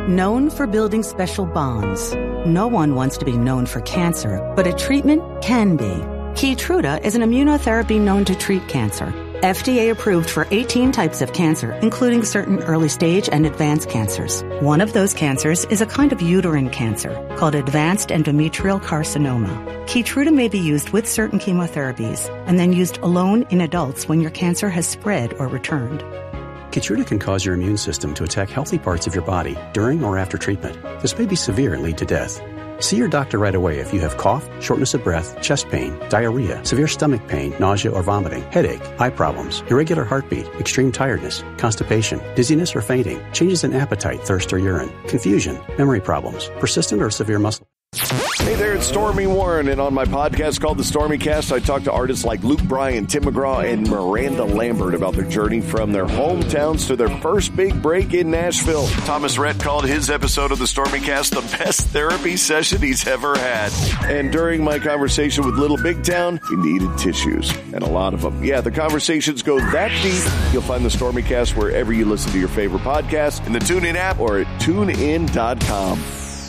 Known for building special bonds, no one wants to be known for cancer, but a treatment can be. Keytruda is an immunotherapy known to treat cancer. FDA approved for 18 types of cancer, including certain early stage and advanced cancers. One of those cancers is a kind of uterine cancer called advanced endometrial carcinoma. Keytruda may be used with certain chemotherapies and then used alone in adults when your cancer has spread or returned. Keytruda can cause your immune system to attack healthy parts of your body during or after treatment. This may be severe and lead to death. See your doctor right away if you have cough, shortness of breath, chest pain, diarrhea, severe stomach pain, nausea or vomiting, headache, eye problems, irregular heartbeat, extreme tiredness, constipation, dizziness or fainting, changes in appetite, thirst or urine, confusion, memory problems, persistent or severe muscle. Hey there, it's Stormy Warren, and on my podcast called The Stormy Cast, I talk to artists like Luke Bryan, Tim McGraw, and Miranda Lambert about their journey from their hometowns to their first big break in Nashville. Thomas Rhett called his episode of The Stormy Cast the best therapy session he's ever had. And during my conversation with Little Big Town, he needed tissues, and a lot of them. Yeah, the conversations go that deep. You'll find The Stormy Cast wherever you listen to your favorite podcast, in the TuneIn app or at tunein.com.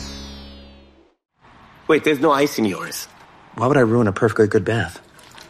Wait, there's no ice in yours. Why would I ruin a perfectly good bath?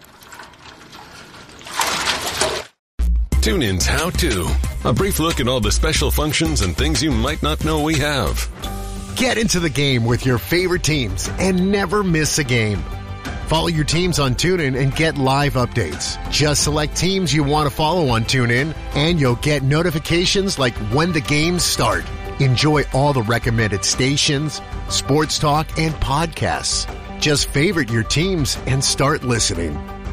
TuneIn's How To. A brief look at all the special functions and things you might not know we have. Get into the game with your favorite teams and never miss a game. Follow your teams on TuneIn and get live updates. Just select teams you want to follow on TuneIn, and you'll get notifications like when the games start. Enjoy all the recommended stations, sports talk, and podcasts. Just favorite your teams and start listening.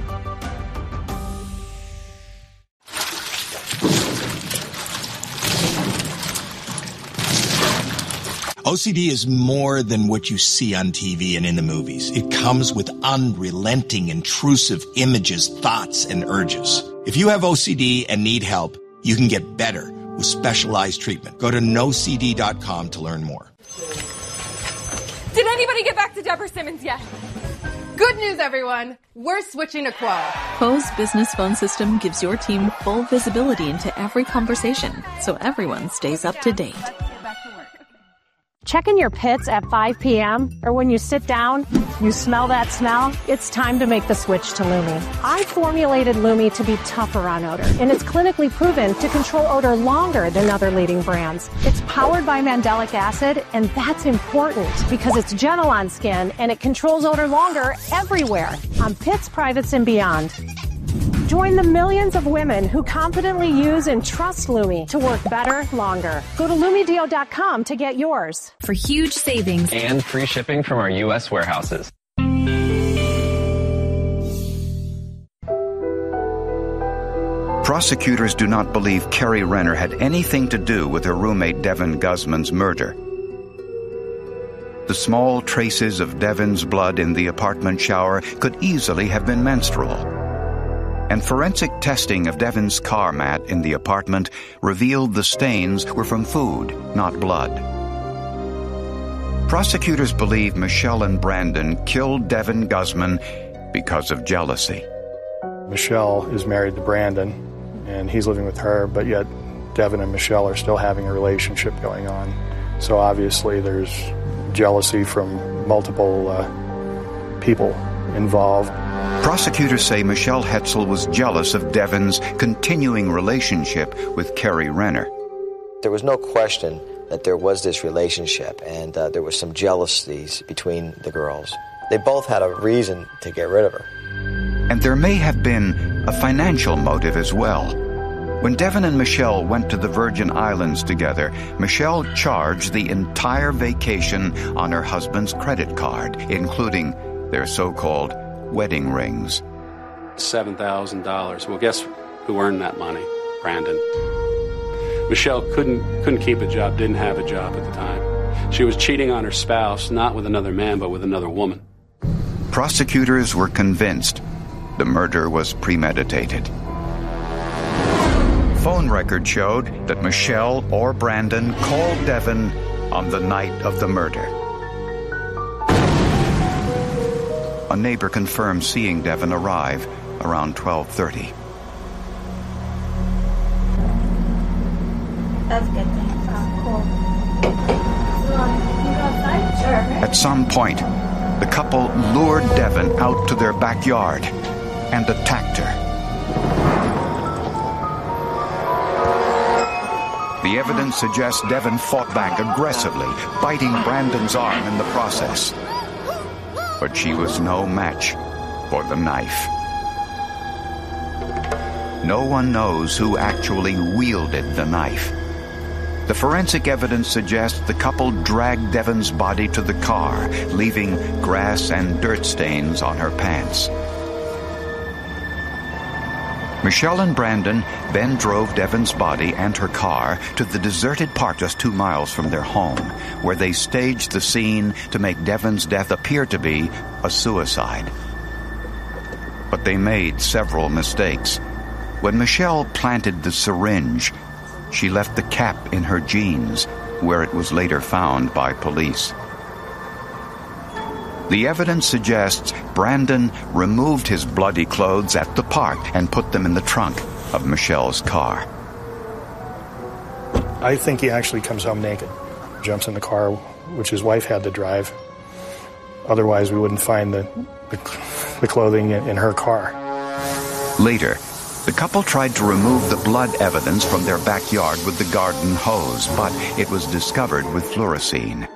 OCD is more than what you see on TV and in the movies. It comes with unrelenting, intrusive images, thoughts, and urges. If you have OCD and need help, you can get better with specialized treatment. Go to NoCD.com to learn more. Did anybody get back to Deborah Simmons yet? Good news, everyone. We're switching to Quo. Quo's business phone system gives your team full visibility into every conversation, so everyone stays up to date. Checking your pits at 5 p.m. or when you sit down, you smell that smell, it's time to make the switch to Lumi. I formulated Lumi to be tougher on odor, and it's clinically proven to control odor longer than other leading brands. It's powered by mandelic acid, and that's important because it's gentle on skin and it controls odor longer everywhere, on pits, privates, and beyond. Join the millions of women who confidently use and trust Lumi to work better, longer. Go to LumiDeo.com to get yours. For huge savings and free shipping from our U.S. warehouses. Prosecutors do not believe Kerry Renner had anything to do with her roommate Devin Guzman's murder. The small traces of Devin's blood in the apartment shower could easily have been menstrual. And forensic testing of Devin's car mat in the apartment revealed the stains were from food, not blood. Prosecutors believe Michelle and Brandon killed Devin Guzman because of jealousy. Michelle is married to Brandon, and he's living with her, but yet Devin and Michelle are still having a relationship going on. So obviously there's jealousy from multiple people involved. Prosecutors say Michelle Hetzel was jealous of Devin's continuing relationship with Kerry Renner. There was no question that there was this relationship, and there was some jealousies between the girls. They both had a reason to get rid of her. And there may have been a financial motive as well. When Devin and Michelle went to the Virgin Islands together, Michelle charged the entire vacation on her husband's credit card, including their so-called wedding rings. $7,000. Well, guess who earned that money? Brandon. Michelle couldn't keep a job, didn't have a job at the time. She was cheating on her spouse, not with another man, but with another woman. Prosecutors were convinced the murder was premeditated. Phone records showed that Michelle or Brandon called Devin on the night of the murder. A neighbor confirmed seeing Devin arrive around 12:30. That's a good thing. Cool. So, you go outside? Sure. At some point, the couple lured Devon out to their backyard and attacked her. The evidence suggests Devon fought back aggressively, biting Brandon's arm in the process. But she was no match for the knife. No one knows who actually wielded the knife. The forensic evidence suggests the couple dragged Devon's body to the car, leaving grass and dirt stains on her pants. Michelle and Brandon then drove Devon's body and her car to the deserted park just 2 miles from their home, where they staged the scene to make Devon's death appear to be a suicide. But they made several mistakes. When Michelle planted the syringe, she left the cap in her jeans, where it was later found by police. The evidence suggests Brandon removed his bloody clothes at the park and put them in the trunk of Michelle's car. I think he actually comes home naked, jumps in the car, which his wife had to drive. Otherwise, we wouldn't find the clothing in her car. Later, the couple tried to remove the blood evidence from their backyard with the garden hose, but it was discovered with fluorescein.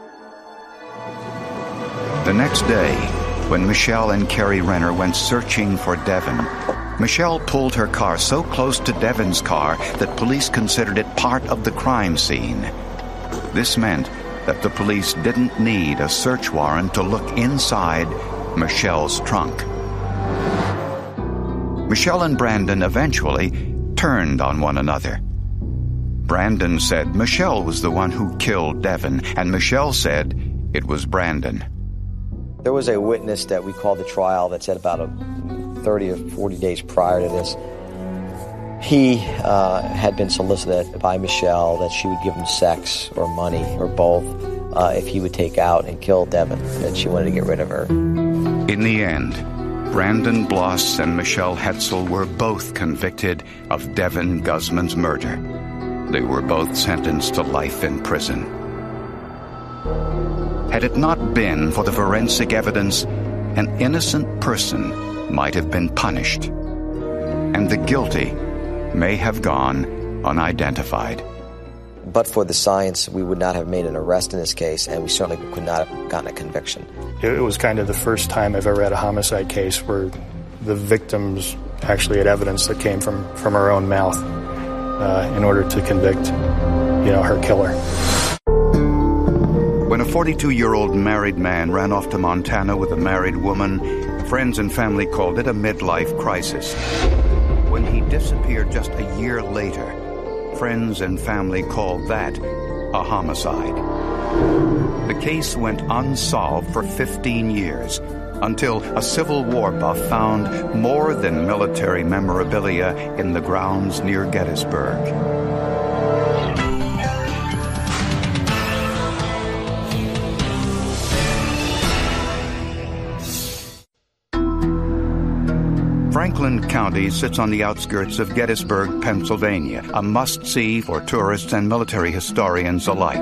The next day, when Michelle and Carrie Renner went searching for Devon, Michelle pulled her car so close to Devon's car that police considered it part of the crime scene. This meant that the police didn't need a search warrant to look inside Michelle's trunk. Michelle and Brandon eventually turned on one another. Brandon said Michelle was the one who killed Devon, and Michelle said it was Brandon. There was a witness that we called the trial that said about 30 or 40 days prior to this, he had been solicited by Michelle that she would give him sex or money or both if he would take out and kill Devon, that she wanted to get rid of her. In the end, Brandon Bloss and Michelle Hetzel were both convicted of Devon Guzman's murder. They were both sentenced to life in prison. Had it not been for the forensic evidence, an innocent person might have been punished, and the guilty may have gone unidentified. But for the science, we would not have made an arrest in this case, and we certainly could not have gotten a conviction. It was kind of the first time I've ever had a homicide case where the victims actually had evidence that came from her own mouth in order to convict, her killer. When a 42-year-old married man ran off to Montana with a married woman, friends and family called it a midlife crisis. When he disappeared just a year later, friends and family called that a homicide. The case went unsolved for 15 years, until a Civil War buff found more than military memorabilia in the grounds near Gettysburg. Franklin County sits on the outskirts of Gettysburg, Pennsylvania, a must-see for tourists and military historians alike.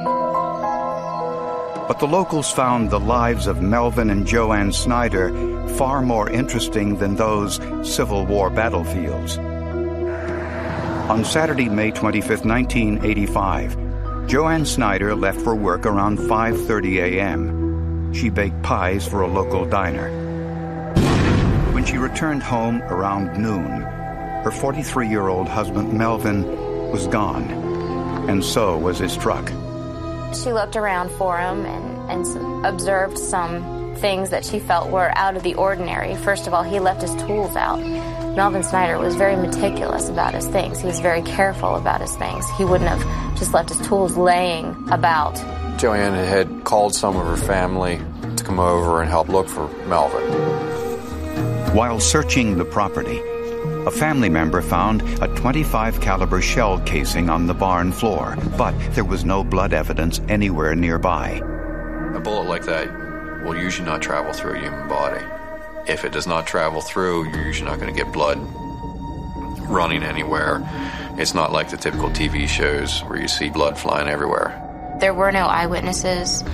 But the locals found the lives of Melvin and Joanne Snyder far more interesting than those Civil War battlefields. On Saturday, May 25, 1985, Joanne Snyder left for work around 5:30 a.m. She baked pies for a local diner. When she returned home around noon, her 43-year-old husband, Melvin, was gone, and so was his truck. She looked around for him and observed some things that she felt were out of the ordinary. First of all, he left his tools out. Melvin Snyder was very meticulous about his things. He was very careful about his things. He wouldn't have just left his tools laying about. Joanne had called some of her family to come over and help look for Melvin. While searching the property, a family member found a .25 caliber shell casing on the barn floor, but there was no blood evidence anywhere nearby. A bullet like that will usually not travel through a human body. If it does not travel through, you're usually not going to get blood running anywhere. It's not like the typical TV shows where you see blood flying everywhere. There were no eyewitnesses,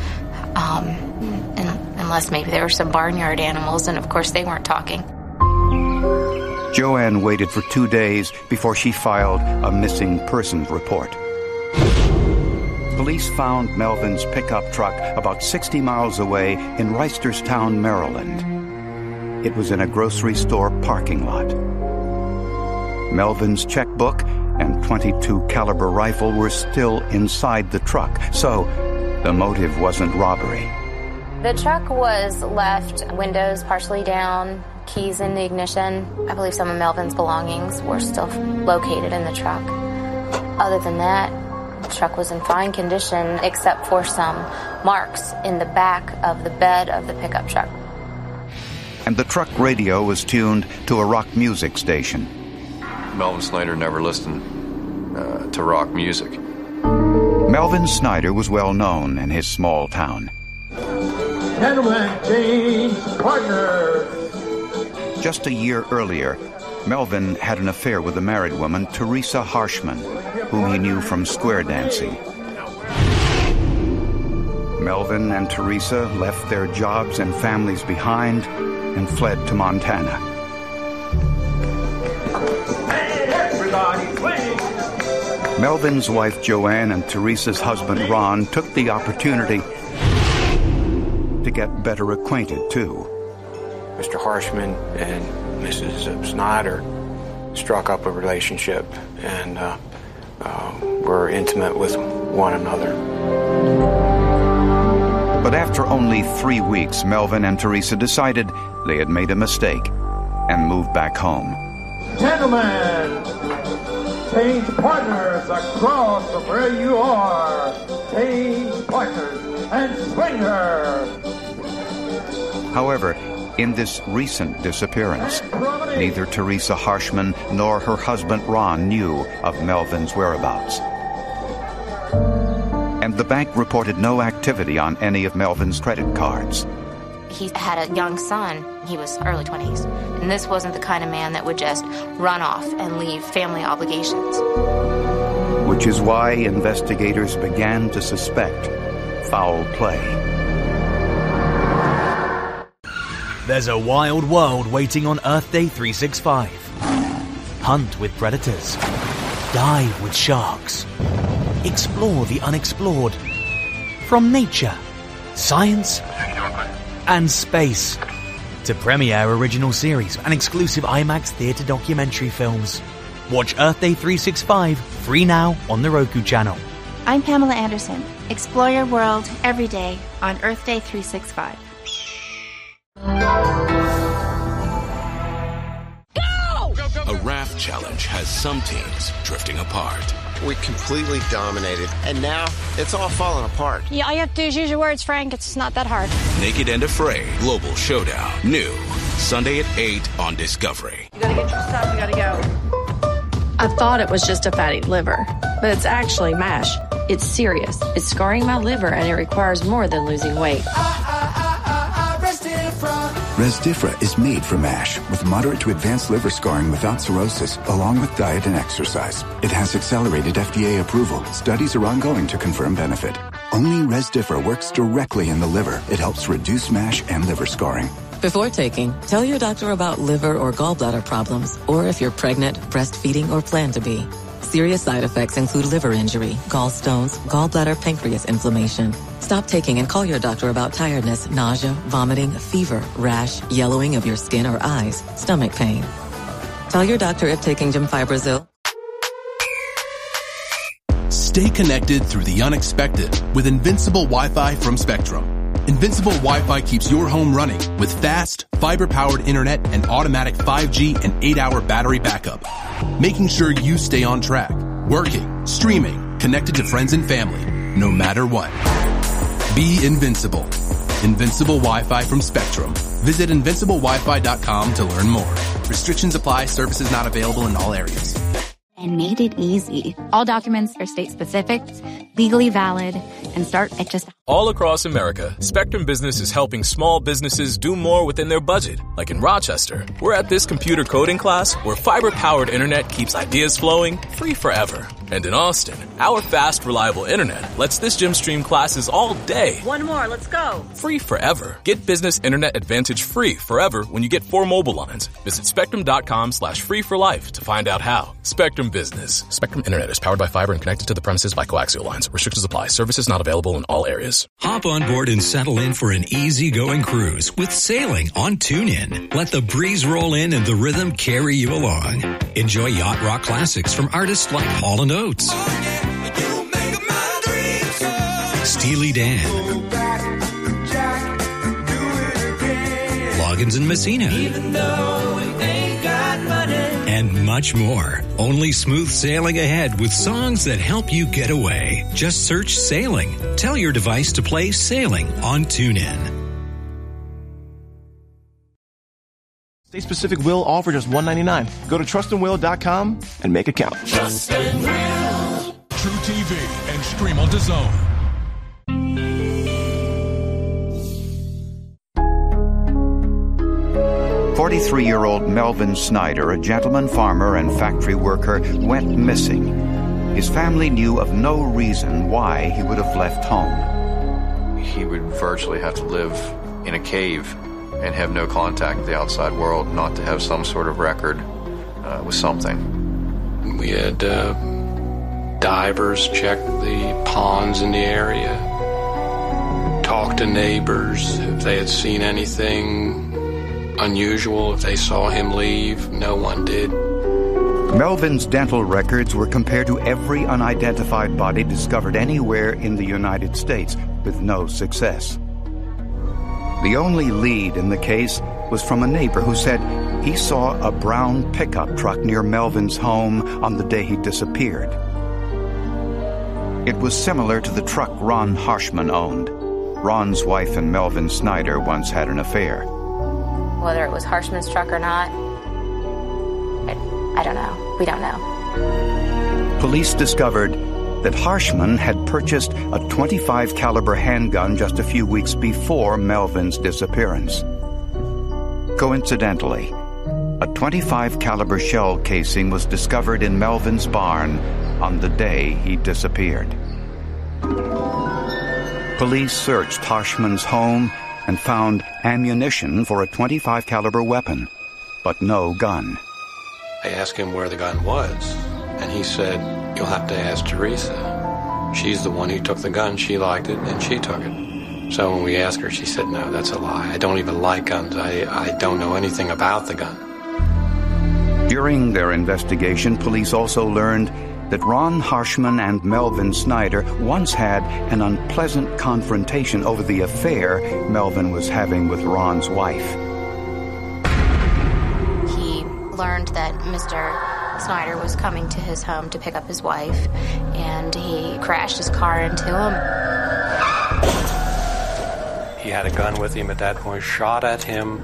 unless maybe there were some barnyard animals, and of course they weren't talking. Joanne waited for 2 days before she filed a missing persons report. Police found Melvin's pickup truck about 60 miles away in Reisterstown, Maryland. It was in a grocery store parking lot. Melvin's checkbook and .22 caliber rifle were still inside the truck, so the motive wasn't robbery. The truck was left windows partially down, keys in the ignition. I believe some of Melvin's belongings were still located in the truck. Other than that, the truck was in fine condition except for some marks in the back of the bed of the pickup truck. And the truck radio was tuned to a rock music station. Melvin Snyder never listened to rock music. Melvin Snyder was well known in his small town. Gentlemen, change partners. Just a year earlier, Melvin had an affair with a married woman, Teresa Harshman, whom he knew from square dancing. Melvin and Teresa left their jobs and families behind and fled to Montana. Hey, everybody, wait! Melvin's wife Joanne and Teresa's husband Ron took the opportunity to get better acquainted, too. Mr. Harshman and Mrs. Snyder struck up a relationship and were intimate with one another. But after only 3 weeks, Melvin and Teresa decided they had made a mistake and moved back home. Gentlemen, change partners across from where you are. Change partners and swing her. However, in this recent disappearance, neither Teresa Harshman nor her husband Ron knew of Melvin's whereabouts. And the bank reported no activity on any of Melvin's credit cards. He had a young son. He was early 20s. And this wasn't the kind of man that would just run off and leave family obligations. Which is why investigators began to suspect foul play. There's a wild world waiting on Earth Day 365. Hunt with predators. Dive with sharks. Explore the unexplored. From nature, science, and space. To premiere original series and exclusive IMAX theatre documentary films. Watch Earth Day 365 free now on the Roku channel. I'm Pamela Anderson. Explore your world every day on Earth Day 365. A raft challenge has some teams drifting apart. We completely dominated, and now it's all falling apart. Yeah, all you have to do is use your words, Frank. It's not that hard. Naked and Afraid Global Showdown. New. Sunday at 8 on Discovery. You gotta get your stuff. You gotta go. I thought it was just a fatty liver, but it's actually MASH. It's serious. It's scarring my liver, and it requires more than losing weight. Resdifra is made for MASH with moderate to advanced liver scarring without cirrhosis, along with diet and exercise. It has accelerated FDA approval. Studies are ongoing to confirm benefit. Only Resdifra works directly in the liver. It helps reduce MASH and liver scarring. Before taking, tell your doctor about liver or gallbladder problems, or if you're pregnant, breastfeeding, or plan to be. Serious side effects include liver injury, gallstones, gallbladder, pancreas inflammation. Stop taking and call your doctor about tiredness, nausea, vomiting, fever, rash, yellowing of your skin or eyes, stomach pain. Tell your doctor if taking Gemfibrozil. Stay connected through the unexpected with Invincible Wi-Fi from Spectrum. Invincible Wi-Fi keeps your home running with fast, fiber-powered internet and automatic 5G and 8-hour battery backup, making sure you stay on track, working, streaming, connected to friends and family, no matter what. Be invincible. Invincible Wi-Fi from Spectrum. Visit invinciblewifi.com to learn more. Restrictions apply. Services not available in all areas. and made it easy. All documents are state-specific, legally valid, and start at just... All across America, Spectrum Business is helping small businesses do more within their budget. Like in Rochester, we're at this computer coding class where fiber-powered internet keeps ideas flowing free forever. And in Austin, our fast, reliable internet lets this gym stream classes all day. One more, let's go. Free forever. Get Business Internet Advantage free forever when you get 4 mobile lines. Visit spectrum.com/free for life to find out how. Spectrum Business. Spectrum Internet is powered by fiber and connected to the premises by coaxial lines. Restrictions apply. Services not available in all areas. Hop on board and settle in for an easy-going cruise with sailing on TuneIn. Let the breeze roll in and the rhythm carry you along. Enjoy yacht rock classics from artists like Hall & Oates, Steely Dan, Loggins and Messina, and much more. Only smooth sailing ahead with songs that help you get away. Just search Sailing. Tell your device to play Sailing on TuneIn. State-specific will all for just $1.99. Go to trustandwill.com and make it count. Trust and Will. True TV and stream on DAZN. "43-year-old Melvin Snyder, a gentleman farmer and factory worker, went missing. His family knew of no reason why he would have left home. He would virtually have to live in a cave and have no contact with the outside world, not to have some sort of record with something. We had divers check the ponds in the area, talk to neighbors if they had seen anything unusual, if they saw him leave. No one did. Melvin's dental records were compared to every unidentified body discovered anywhere in the United States, with no success. The only lead in the case was from a neighbor who said he saw a brown pickup truck near Melvin's home on the day he disappeared. It was similar to the truck Ron Harshman owned. Ron's wife and Melvin Snyder once had an affair. Whether it was Harshman's truck or not, I don't know. We don't know. Police discovered that Harshman had purchased a .25 caliber handgun just a few weeks before Melvin's disappearance. Coincidentally, a .25 caliber shell casing was discovered in Melvin's barn on the day he disappeared. Police searched Harshman's home and found ammunition for a .25 caliber weapon, but no gun. I asked him where the gun was, and he said, "You'll have to ask Teresa. She's the one who took the gun. She liked it, and she took it." So when we asked her, she said, "No, that's a lie. I don't even like guns. I don't know anything about the gun." During their investigation, police also learned that Ron Harshman and Melvin Snyder once had an unpleasant confrontation over the affair Melvin was having with Ron's wife. He learned that Mr. Snyder was coming to his home to pick up his wife, and he crashed his car into him. He had a gun with him at that point, shot at him,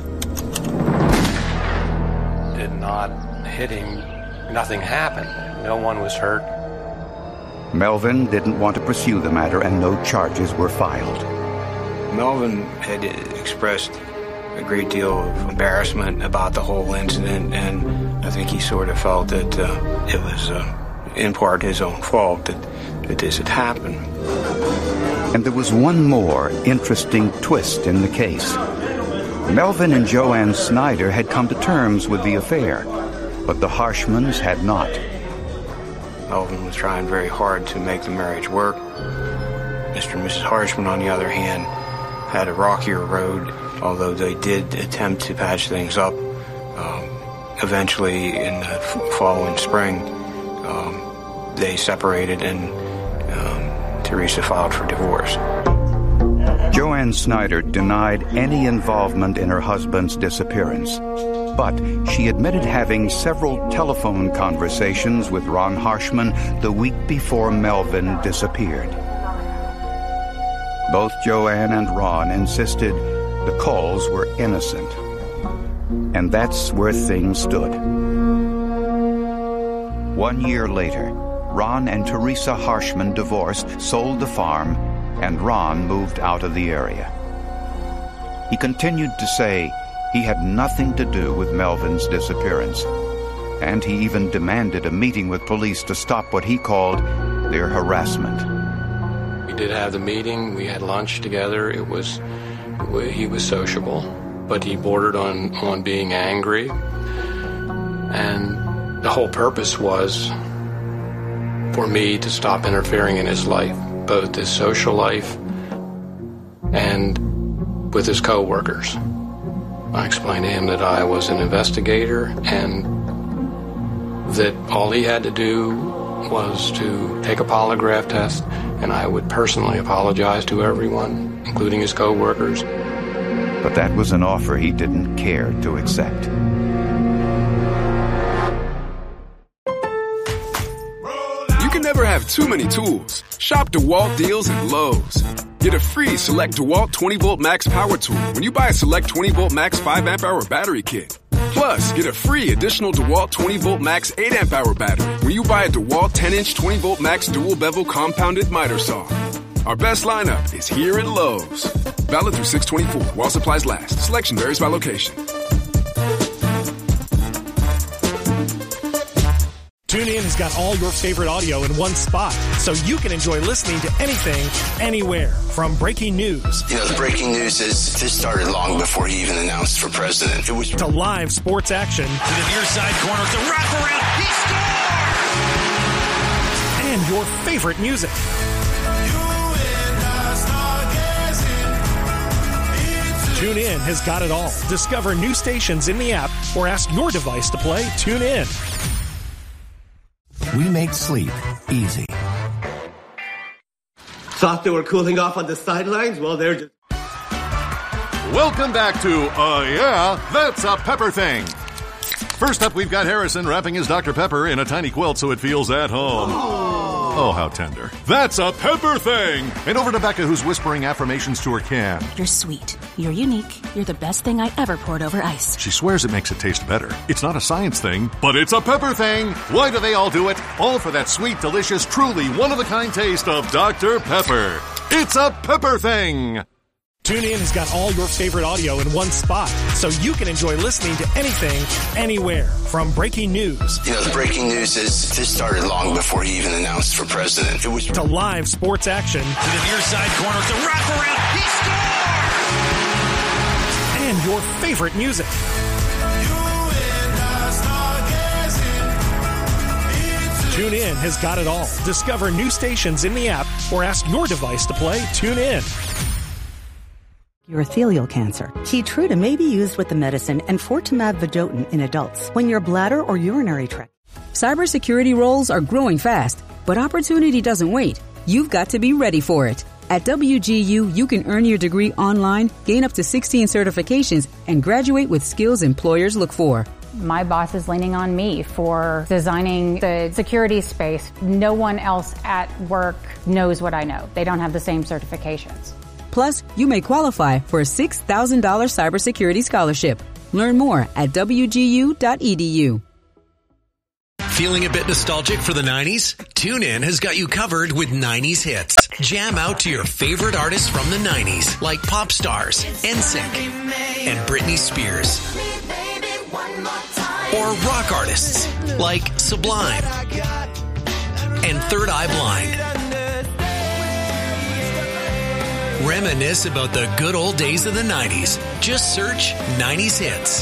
did not hit him. Nothing happened. No one was hurt. Melvin didn't want to pursue the matter, and no charges were filed. Melvin had expressed a great deal of embarrassment about the whole incident, and I think he sort of felt that it was in part his own fault that this had happened. And there was one more interesting twist in the case. Melvin and Joanne Snyder had come to terms with the affair, but the Harshmans had not. Melvin was trying very hard to make the marriage work. Mr. and Mrs. Harshman, on the other hand, had a rockier road, although they did attempt to patch things up. Eventually, in the following spring, they separated, and Teresa filed for divorce. Joanne Snyder denied any involvement in her husband's disappearance, but she admitted having several telephone conversations with Ron Harshman the week before Melvin disappeared. Both Joanne and Ron insisted the calls were innocent, and that's where things stood. 1 year later, Ron and Teresa Harshman divorced, sold the farm, and Ron moved out of the area. He continued to say he had nothing to do with Melvin's disappearance, and he even demanded a meeting with police to stop what he called their harassment. We did have the meeting. We had lunch together. He was sociable, but he bordered on being angry. And the whole purpose was for me to stop interfering in his life, both his social life and with his co-workers. I explained to him that I was an investigator and that all he had to do was to take a polygraph test, and I would personally apologize to everyone, including his co-workers. But that was an offer he didn't care to accept. You can never have too many tools. Shop DeWalt deals at Lowe's. Get a free Select DeWalt 20-Volt Max Power Tool when you buy a Select 20-Volt Max 5-amp-hour battery kit. Plus, get a free additional DeWalt 20-Volt Max 8-amp-hour battery when you buy a DeWalt 10-inch 20-Volt Max dual-bevel compounded miter saw. Our best lineup is here at Lowe's. Valid through 6/24 while supplies last. Selection varies by location. TuneIn has got all your favorite audio in one spot, so you can enjoy listening to anything, anywhere. From breaking news. You know, the breaking news is this started long before he even announced for president. It was to live sports action. To the near side corner, it's a wraparound. He scores! And your favorite music. TuneIn has got it all. Discover new stations in the app or ask your device to play TuneIn. We make sleep easy. Thought they were cooling off on the sidelines? Well, they're just... Welcome back to, yeah, that's a Pepper Thing. First up, we've got Harrison wrapping his Dr. Pepper in a tiny quilt so it feels at home. Oh, how tender. That's a Pepper Thing! And over to Becca, who's whispering affirmations to her can. You're sweet. You're unique. You're the best thing I ever poured over ice. She swears it makes it taste better. It's not a science thing, but it's a Pepper Thing! Why do they all do it? All for that sweet, delicious, truly one-of-a-kind taste of Dr. Pepper. It's a Pepper Thing! TuneIn has got all your favorite audio in one spot, so you can enjoy listening to anything, anywhere. From breaking news. You know, the breaking news is this started long before he even announced for president. It was to live sports action. To the near side corner, it's a wraparound. He scores! And your favorite music. TuneIn has got it all. Discover new stations in the app or ask your device to play TuneIn. Urothelial cancer. Keytruda may be used with the medicine enfortumab vedotin in adults when your bladder or urinary tract. Cybersecurity roles are growing fast, but opportunity doesn't wait. You've got to be ready for it. At WGU, you can earn your degree online, gain up to 16 certifications, and graduate with skills employers look for. My boss is leaning on me for designing the security space. No one else at work knows what I know. They don't have the same certifications. Plus, you may qualify for a $6,000 cybersecurity scholarship. Learn more at wgu.edu. Feeling a bit nostalgic for the 90s? TuneIn has got you covered with 90s hits. Jam out to your favorite artists from the 90s, like pop stars, NSYNC, and Britney Spears. Or rock artists, like Sublime and Third Eye Blind. Reminisce about the good old days of the 90s. Just search 90s Hits.